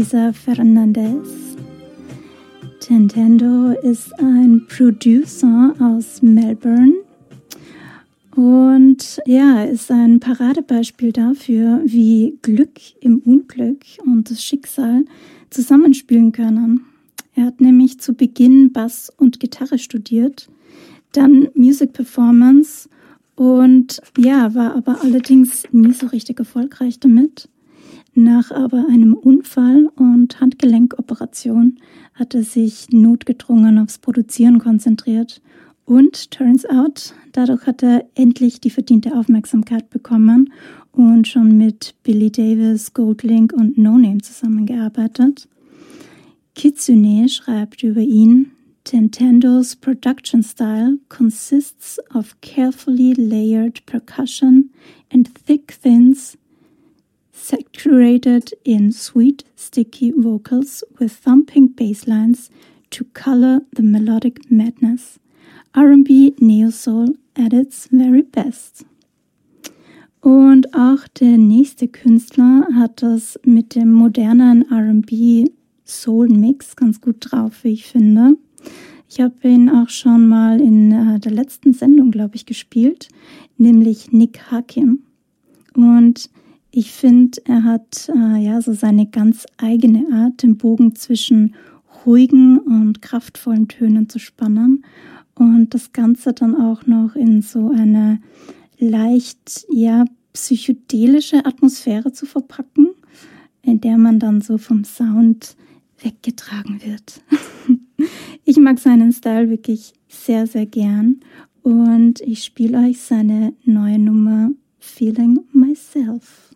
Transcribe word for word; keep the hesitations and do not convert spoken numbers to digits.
Lisa Fernandez. Tentendo ist ein Producer aus Melbourne und ja, ist ein Paradebeispiel dafür, wie Glück im Unglück und das Schicksal zusammenspielen können. Er hat nämlich zu Beginn Bass und Gitarre studiert, dann Music Performance und ja, war aber allerdings nie so richtig erfolgreich damit. Nach aber einem Unfall und Handgelenkoperation hat er sich notgedrungen aufs Produzieren konzentriert und turns out, dadurch hat er endlich die verdiente Aufmerksamkeit bekommen und schon mit Billy Davis, Goldlink und No Name zusammengearbeitet. Kitsune schreibt über ihn: Tentendo's production style consists of carefully layered percussion and thick thins saturated in sweet, sticky vocals with thumping bass lines to color the melodic madness. R and B Neo-Soul at its very best. Und auch der nächste Künstler hat das mit dem modernen R and B Soul-Mix ganz gut drauf, wie ich finde. Ich habe ihn auch schon mal in äh, der letzten Sendung, glaube ich, gespielt, nämlich Nick Hakim. Und ich finde, er hat äh, ja so seine ganz eigene Art, den Bogen zwischen ruhigen und kraftvollen Tönen zu spannen und das Ganze dann auch noch in so eine leicht ja psychedelische Atmosphäre zu verpacken, in der man dann so vom Sound weggetragen wird. Ich mag seinen Style wirklich sehr, sehr gern und ich spiele euch seine neue Nummer Feeling Myself.